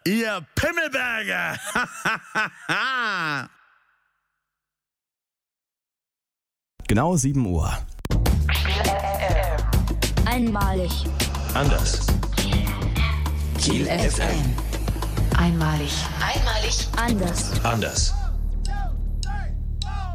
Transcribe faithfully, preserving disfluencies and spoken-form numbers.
ihr Pimmelberger. Genau sieben Uhr. Einmalig. Anders. Kiel F M. Einmalig. Einmalig. Anders. Anders.